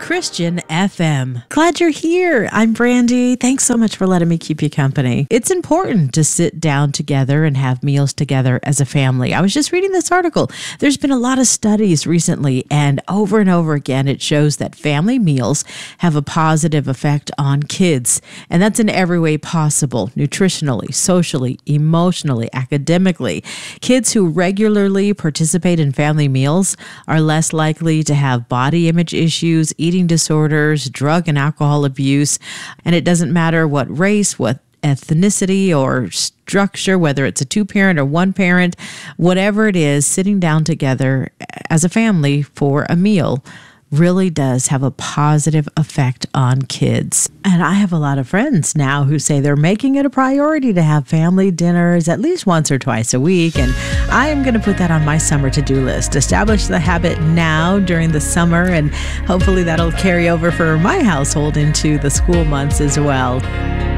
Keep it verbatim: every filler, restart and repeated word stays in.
Christian F M. Glad you're here. I'm Brandy. Thanks so much for letting me keep you company. It's important to sit down together and have meals together as a family. I was just reading this article. There's been a lot of studies recently, and over and over again, it shows that family meals have a positive effect on kids. And that's in every way possible, nutritionally, socially, emotionally, academically. Kids who regularly participate in family meals are less likely to have body image issues, eating disorders, drug and alcohol abuse. And it doesn't matter what race, what ethnicity or structure, whether it's a two-parent or one-parent, whatever it is, sitting down together as a family for a meal really does have a positive effect on kids. And I have a lot of friends now who say they're making it a priority to have family dinners at least once or twice a week. And I am going to put that on my summer to-do list. Establish the habit now during the summer, and hopefully that'll carry over for my household into the school months as well.